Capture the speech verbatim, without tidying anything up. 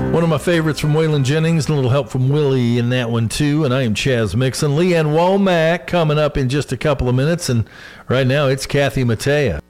One of my favorites from Waylon Jennings, and a little help from Willie in that one too. And I am Chaz Mixon. Leanne Womack coming up in just a couple of minutes. And right now it's Kathy Mattea.